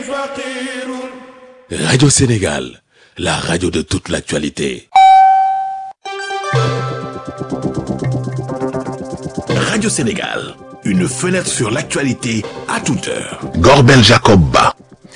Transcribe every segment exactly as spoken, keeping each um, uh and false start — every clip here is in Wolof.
Radio Sénégal, la radio de toute l'actualité. Radio Sénégal, une fenêtre sur l'actualité à toute heure. Gorbel Jacob Ba.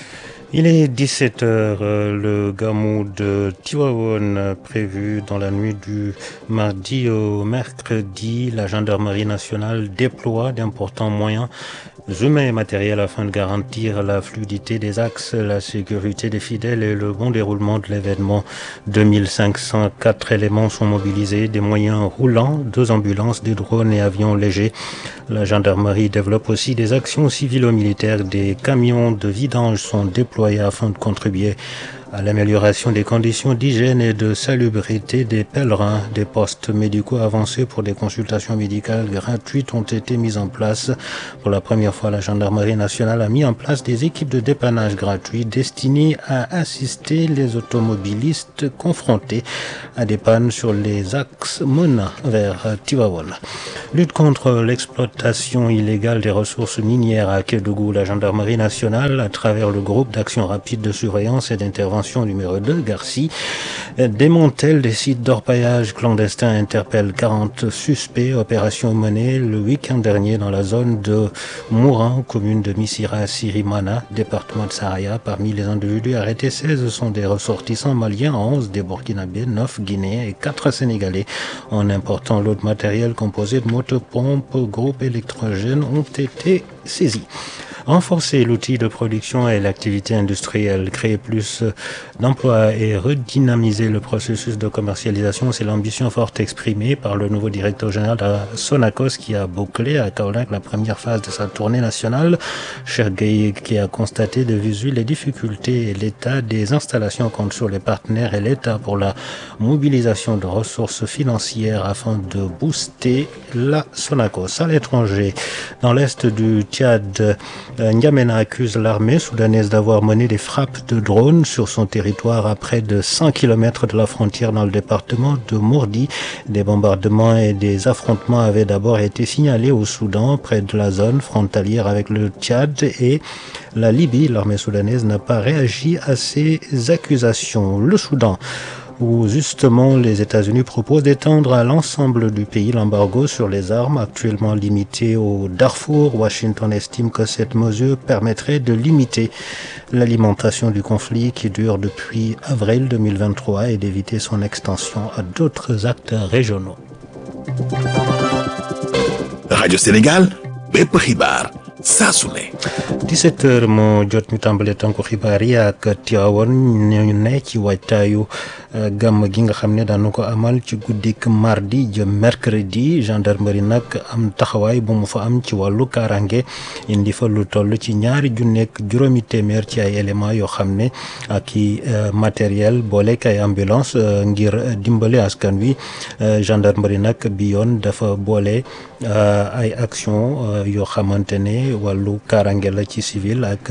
Il est dix-sept heures, le gamou de Tivaouane prévu dans la nuit du mardi au mercredi. La gendarmerie nationale déploie d'importants moyens humains et matériels afin de garantir la fluidité des axes, la sécurité des fidèles et le bon déroulement de l'événement. deux mille cinq cent quatre éléments sont mobilisés, des moyens roulants, deux ambulances, des drones et avions légers. La gendarmerie développe aussi des actions civilo-militaires. Des camions de vidange sont déployés afin de contribuer à l'amélioration des conditions d'hygiène et de salubrité des pèlerins. Des postes médicaux avancés pour des consultations médicales gratuites ont été mis en place. Pour la première fois, la gendarmerie nationale a mis en place des équipes de dépannage gratuits destinées à assister les automobilistes confrontés à des pannes sur les axes menant vers Tivaouane. Lutte contre l'exploitation illégale des ressources minières à Kédougou. La gendarmerie nationale, à travers le groupe d'action rapide de surveillance et d'intervention numéro deux, Garci, démantèle des sites d'orpaillage clandestin, interpelle quarante suspects. Opération menée le week-end dernier dans la zone de Mouran, commune de Missira Sirimana, département de Saraya. Parmi les individus arrêtés, seize sont des ressortissants maliens, onze des Burkinabés, neuf Guinéens et quatre Sénégalais. En important lot de matériel composé de motopompes, groupes électrogènes ont été saisis. Renforcer l'outil de production et l'activité industrielle, créer plus d'emplois et redynamiser le processus de commercialisation, c'est l'ambition forte exprimée par le nouveau directeur général de Sonacos qui a bouclé à Kaolack la première phase de sa tournée nationale. Cheikh Gueye qui a constaté de visu les difficultés et l'état des installations compte sur les partenaires et l'État pour la mobilisation de ressources financières afin de booster la Sonacos. À l'étranger, dans l'est du Tchad, N'Djamena accuse l'armée soudanaise d'avoir mené des frappes de drones sur son territoire à près de cent kilomètres de la frontière dans le département de Mourdi. Des bombardements et des affrontements avaient d'abord été signalés au Soudan, près de la zone frontalière avec le Tchad et la Libye. L'armée soudanaise n'a pas réagi à ces accusations. Le Soudan, où justement les États-Unis proposent d'étendre à l'ensemble du pays l'embargo sur les armes actuellement limité au Darfour. Washington estime que cette mesure permettrait de limiter l'alimentation du conflit qui dure depuis avril deux mille vingt-trois et d'éviter son extension à d'autres acteurs régionaux. Radio Sénégal, bépp xibaar saa su ne. dix-sept heures moo jot ñu tàmbalee tànku xibaar yi ak Tivaouane ñu ne ci waajtaayu gàmm gi nga xam ne daanu ko amal ci guddik mardi jëm mercredi. Gendarmerie nag am taxawaay bu mu fa am ci wàllu kaaraange indi fa lu toll ci ñaari junneek juróomi téeméer ci ay éléments yoo xam ne ak i matériel booleek ay ambulance ngir dimbale askan wi. Gendarmerie nag bi yoon dafa boole ay action yoo xamante ne wàllu kaaraange la ci civil ak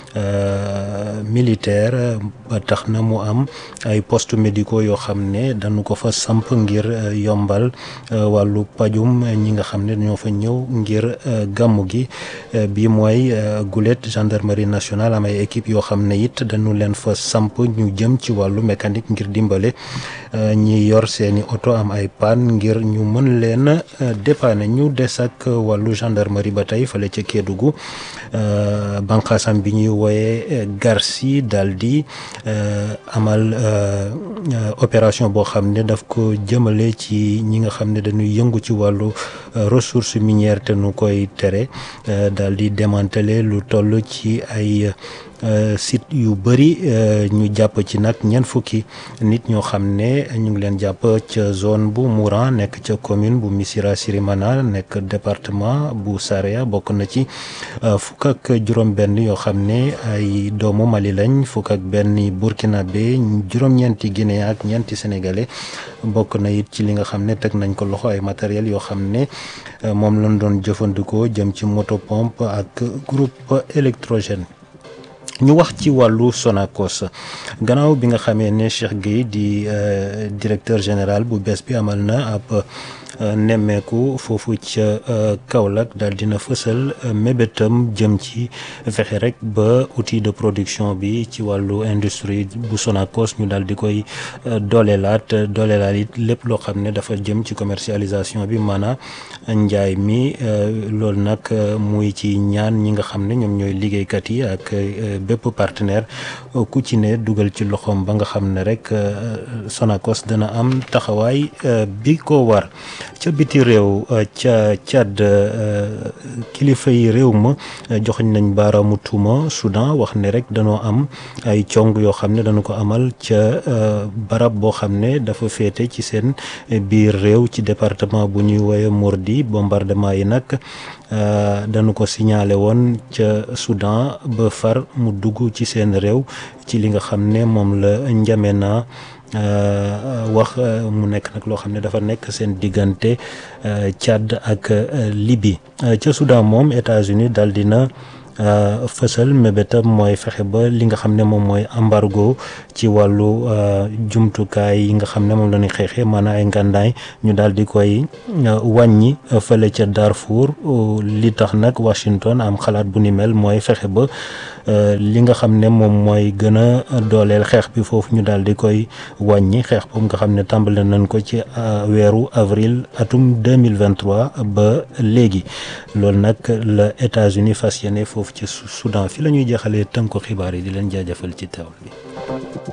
militaire ba tax na mu am ay postes médicaux yoo xam ne dañu ko fa samp ngir yombal wàllu pajum ñi nga xam ne dañoo fa ñëw ngir gàmmu gi. bi mooy gulet gendarmerie nationale am ay équipe yoo xam ne it dañu leen fa samp ñu jëm ci wàllu mécanique ngir dimbale ñi yor seeni oto am ay panne ngir ñu mën leen dépanner. ñu des ak wàllu gendarmerie ba tey fale ca Kédougou banqaasam bi ñuy wooye Garci daal di amal opération boo xam ne daf ko jëmale ci ñi nga xam ne dañuy yëngu ci wàllu ressources minières te nu koy tere daal di démanteler lu toll ci ay site yu bëri. ñu jàpp ci nag ñeent fukki nit ñoo xam ne ñu ngi leen jàpp ca zone bu Mouran nekk ca commune bu Missira Sirimana nekk département bu Saraya. bokk na ci fukk ak juróom benn yoo xam ne ay doomu Mali lañ, fukk ak benn Burkinabé, juróom-ñeenti Guinéen ak ñeenti Sénégalais. bokk na it ci li nga xam ne teg nañ ko loxo ay matériel yoo xam ne moom lañ doon jëfandikoo jëm ci moto pompe ak groupe électrogène. ñu wax ci wàllu Sonacos gannaaw bi nga xamee ne Cheikh Gueye di directeur général bu bees bi amal na ab nemmeeku foofu ca Kaolack daal dina fësal mébétam jëm ci fexe rek ba outil de production bi ci wàllu industrie bu Sonacos ñu daal di koy dooleelaat dooleelaat it lépp loo xam ne dafa jëm ci commercialisation bi maanaam njaay mi loolu nag muy ci ñaan ñi nga xam ne ñoom ñooy liggéeykat yi ak bépp partenaire ku ci ne dugal ci loxoom ba nga xam ne rek Sonacos dana am taxawaay bi ko war. ca biti réew ca Tchad kilifa yi réew ma joxoñ nañ baaraamu tuuma Soudan wax ne rek danoo am ay cong yoo xam ne dañu ko amal ca barab boo xam ne dafa féete ci seen biir réew ci département bu ñuy woowee Mordi bombardement yi nag dañu ko signalé woon ca Soudan ba far mu dugg ci seen réew ci li nga xam ne moom la N'Djamena wax mu nekk nag loo xam ne dafa nekk seen diggante Tchad ak Libye ca Soudan moom États-Unis daal dina fësal mébétam mooy fexe ba li nga xam ne moom mooy embargo ci wàllu jumtukaay yi nga xam ne moom la ñuy xeexee maanaam ay ngàndaay ñu daal di koy wàññi fële ca Darfour li tax nag Washington am xalaat bu ni mel mooy fexe ba li nga xam ne moom mooy gën a dooleel xeex bi foofu ñu daal di koy wàññi xeex boobu nga xam ne tàmbale nañ ko ci weeru avril atum deux mille vingt-trois ba léegi loolu nag la États-Unis fas yéene foofu ci Soudan fi la ñuy jeexalee tënku xibaar yi di leen jaajëfal ci teewal bi.